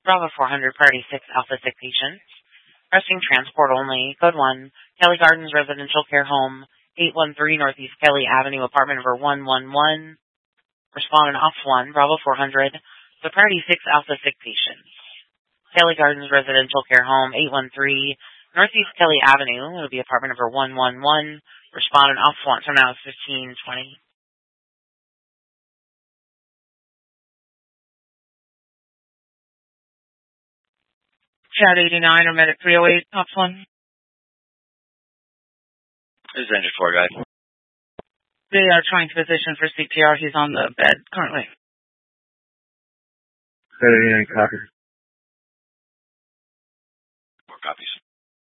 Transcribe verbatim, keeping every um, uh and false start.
Bravo four hundred, Priority six, Alpha six patients. Resting transport only. Code one, Kelly Gardens Residential Care Home, eight one three Northeast Kelly Avenue, apartment number one one one. Respondent off one, Bravo four hundred, the Priority six, Alpha six patients. Kelly Gardens Residential Care Home, eight one three Northeast Kelly Avenue. It'll be apartment number one one one. Respondent off one. So now it's fifteen twenty. Chat eighty-nine or Medic three oh eight, off one. This is Engine four, guys. They are trying to position for C P R. He's on the bed currently. eighty-nine, copy.